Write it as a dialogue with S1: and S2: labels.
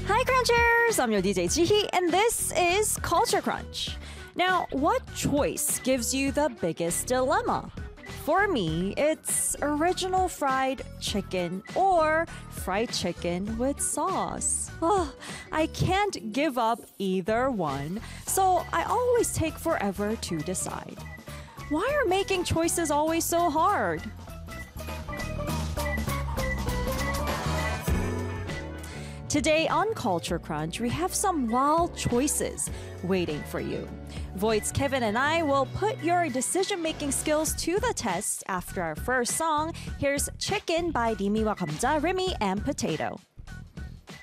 S1: Hi Crunchers! I'm your DJ Jihi and this is Culture Crunch. Now, what choice gives you the biggest dilemma? For me, it's original fried chicken or fried chicken with sauce. Oh, I can't give up either one, so I always take forever to decide. Why are making choices always so hard? Today on Culture Crunch, we have some wild choices waiting for you. Voight's Kevin and I will put your decision-making skills to the test after our first song. Here's Chicken by Rimiwa 감자, Rimi and Potato.